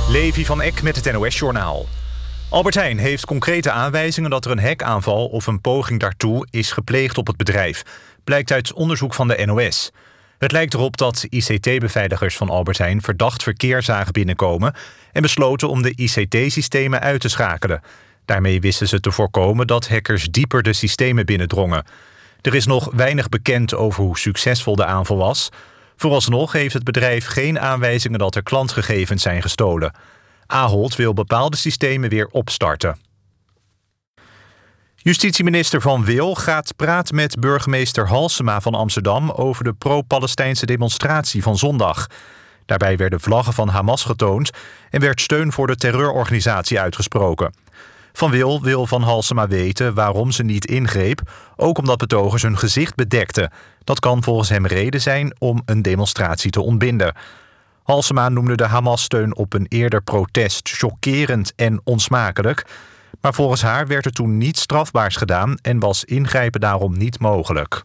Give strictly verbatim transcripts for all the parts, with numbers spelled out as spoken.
Levi van Eck met het N O S-journaal. Albert Heijn heeft concrete aanwijzingen dat er een hackaanval of een poging daartoe is gepleegd op het bedrijf. Blijkt uit onderzoek van de N O S. Het lijkt erop dat I C T-beveiligers van Albert Heijn verdacht verkeer zagen binnenkomen en besloten om de I C T-systemen uit te schakelen. Daarmee wisten ze te voorkomen dat hackers dieper de systemen binnendrongen. Er is nog weinig bekend over hoe succesvol de aanval was. Vooralsnog heeft het bedrijf geen aanwijzingen dat er klantgegevens zijn gestolen. Ahold wil bepaalde systemen weer opstarten. Justitieminister Van Wil gaat praten met burgemeester Halsema van Amsterdam over de pro-Palestijnse demonstratie van zondag. Daarbij werden vlaggen van Hamas getoond en werd steun voor de terreurorganisatie uitgesproken. Van Wil wil van Halsema weten waarom ze niet ingreep, ook omdat betogers hun gezicht bedekten. Dat kan volgens hem reden zijn om een demonstratie te ontbinden. Halsema noemde de Hamas-steun op een eerder protest chockerend en onsmakelijk. Maar volgens haar werd er toen niets strafbaars gedaan en was ingrijpen daarom niet mogelijk.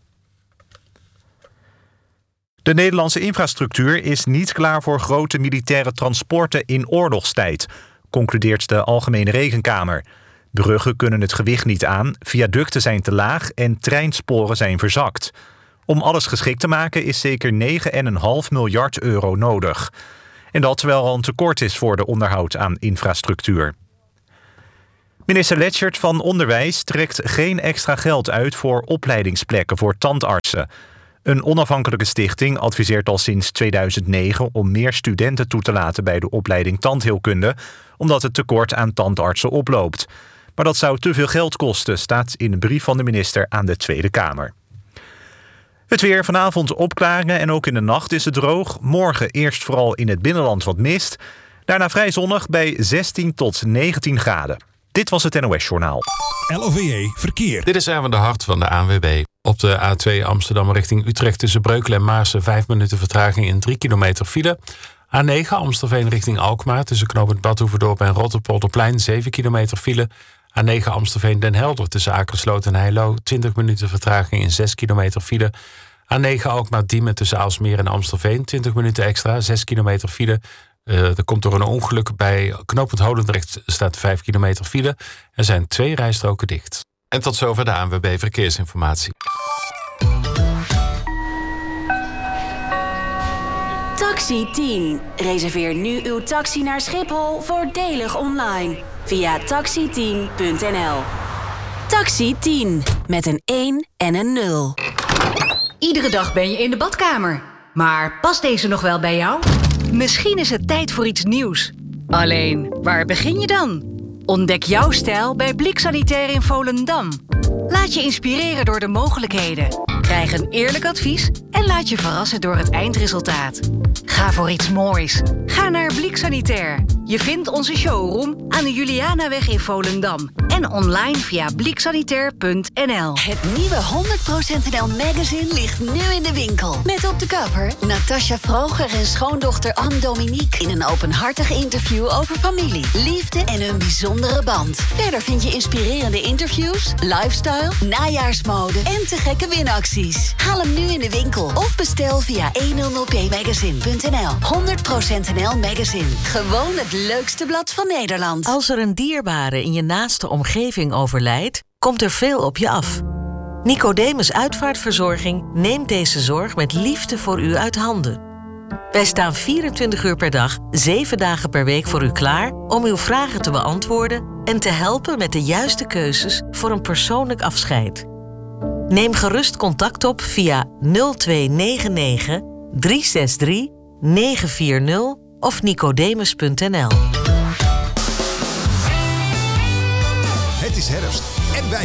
De Nederlandse infrastructuur is niet klaar voor grote militaire transporten in oorlogstijd, concludeert de Algemene Rekenkamer. Bruggen kunnen het gewicht niet aan, viaducten zijn te laag en treinsporen zijn verzakt. Om alles geschikt te maken is zeker negen komma vijf miljard euro nodig. En dat terwijl al een tekort is voor de onderhoud aan infrastructuur. Minister Leschert van Onderwijs trekt geen extra geld uit voor opleidingsplekken voor tandartsen. Een onafhankelijke stichting adviseert al sinds tweeduizend negen om meer studenten toe te laten bij de opleiding tandheelkunde, omdat het tekort aan tandartsen oploopt. Maar dat zou te veel geld kosten, staat in een brief van de minister aan de Tweede Kamer. Het weer, vanavond opklaringen en ook in de nacht is het droog. Morgen eerst vooral in het binnenland wat mist. Daarna vrij zonnig bij zestien tot negentien graden. Dit was het N O S-journaal. L O V E Verkeer. Dit is Erwin de Hart van de A N W B. Op de A twee Amsterdam richting Utrecht tussen Breukelen en Maarsen vijf minuten vertraging in drie kilometer file. A negen Amstelveen richting Alkmaar tussen knooppunt Badhoevedorp en Rotterpolderplein zeven kilometer file. A negen Amstelveen Den Helder tussen Akersloot en Heilo twintig minuten vertraging in zes kilometer file. A negen Alkmaar Diemen tussen Aalsmeer en Amstelveen twintig minuten extra, zes kilometer file. Uh, er komt door een ongeluk bij knooppunt Holendrecht staat vijf kilometer file. Er zijn twee rijstroken dicht. En tot zover de A N W B Verkeersinformatie. Taxi tien. Reserveer nu uw taxi naar Schiphol voordelig online via taxi tien punt n l. Taxi tien met een één en een nul. Iedere dag ben je in de badkamer. Maar past deze nog wel bij jou? Misschien is het tijd voor iets nieuws. Alleen, waar begin je dan? Ontdek jouw stijl bij Blick Sanitair in Volendam. Laat je inspireren door de mogelijkheden. Krijg een eerlijk advies en laat je verrassen door het eindresultaat. Ga voor iets moois. Ga naar Blick Sanitair. Je vindt onze showroom aan de Julianaweg in Volendam. En online via blik sanitair punt n l. Het nieuwe honderd procent N L magazine ligt nu in de winkel. Met op de cover Natasja Vroger en schoondochter Anne-Dominique in een openhartig interview over familie, liefde en hun bijzondere band. Verder vind je inspirerende interviews, lifestyle, najaarsmode en te gekke winacties. Haal hem nu in de winkel of bestel via honderd p magazine punt n l. honderd procent N L Magazine. Gewoon het leukste blad van Nederland. Als er een dierbare in je naaste omgeving overlijdt, komt er veel op je af. Nicodemus Uitvaartverzorging neemt deze zorg met liefde voor u uit handen. Wij staan vierentwintig uur per dag, zeven dagen per week voor u klaar om uw vragen te beantwoorden en te helpen met de juiste keuzes voor een persoonlijk afscheid. Neem gerust contact op via nul twee negen negen, drie zes drie, negen vier nul of nicodemus punt n l. Het is herfst en wij